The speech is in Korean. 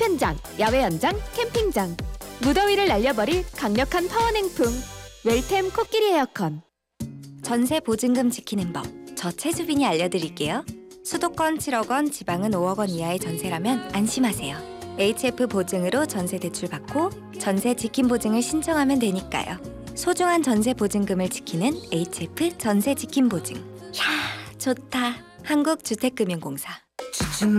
현장, 야외 현장, 캠핑장. 무더위를 날려버릴 강력한 파워 냉풍. 웰템 코끼리 에어컨. 전세 보증금 지키는 법, 저 최수빈이 알려드릴게요. 수도권 7억 원, 지방은 5억 원 이하의 전세라면 안심하세요. HF 보증으로 전세 대출 받고 전세 지킴 보증을 신청하면 되니까요. 소중한 전세 보증금을 지키는 HF 전세 지킴 보증. 이야, 좋다. 한국주택금융공사.